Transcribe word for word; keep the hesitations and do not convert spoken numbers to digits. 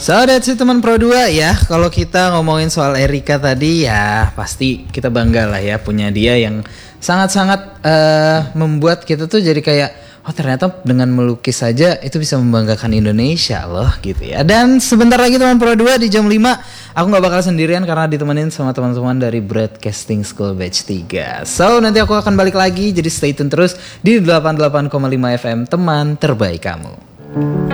So that's it teman Pro dua ya. Kalau kita ngomongin soal Erika tadi ya pasti kita bangga lah ya punya dia yang sangat-sangat uh, membuat kita tuh jadi kayak oh ternyata dengan melukis saja itu bisa membanggakan Indonesia loh gitu ya. Dan sebentar lagi teman Pro dua di jam lima aku gak bakal sendirian karena ditemenin sama teman-teman dari Broadcasting School Batch tiga. So nanti aku akan balik lagi jadi stay tune terus di delapan puluh delapan koma lima F M teman terbaik kamu.